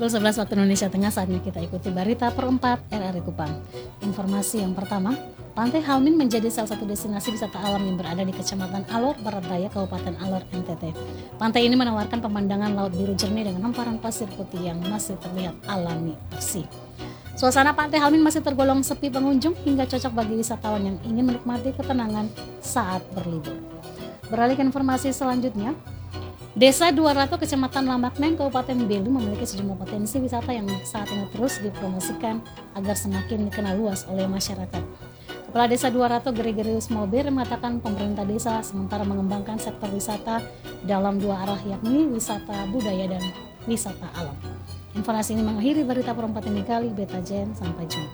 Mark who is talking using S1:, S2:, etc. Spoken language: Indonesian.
S1: Pukul 11 waktu Indonesia Tengah, saatnya kita ikuti berita per 4 RRI Kupang. Informasi yang pertama, Pantai Halmin menjadi salah satu destinasi wisata alam yang berada di Kecamatan Alor, Barat Daya, Kabupaten Alor, NTT. Pantai ini menawarkan pemandangan laut biru jernih dengan hamparan pasir putih yang masih terlihat alami bersih. Suasana Pantai Halmin masih tergolong sepi pengunjung hingga cocok bagi wisatawan yang ingin menikmati ketenangan saat berlibur. Beralih ke informasi selanjutnya, Desa 200 Kecamatan Lambakneng, Kabupaten Belu memiliki sejumlah potensi wisata yang saat ini terus dipromosikan agar semakin dikenal luas oleh masyarakat. Kepala Desa 200 Gregorius Mober mengatakan pemerintah desa sementara mengembangkan sektor wisata dalam dua arah, yakni wisata budaya dan wisata alam. Informasi ini mengakhiri berita per 4 ini kali. Beta Jen, sampai jumpa.